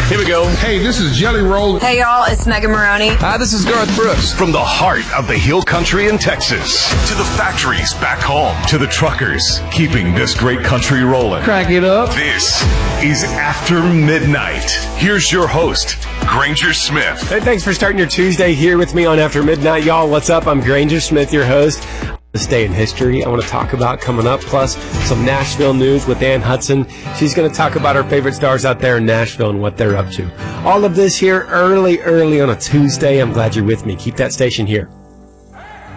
Here we go. Hey, this is Jelly Roll. Hey, y'all, it's Megan Maroney. Hi, this is Garth Brooks. From the heart of the Hill Country in Texas to the factories back home to the truckers keeping this great country rolling. Crank it up. This is After Midnight. Here's your host, Granger Smith. Hey, thanks for starting your Tuesday here with me on After Midnight. Y'all, what's up? I'm Granger Smith, your host. This day in history I want to talk about coming up, plus some Nashville news with Ann Hudson. She's going to talk about her favorite stars out there in Nashville and what they're up to. All of this here early on a Tuesday. I'm glad you're with me. Keep that station here.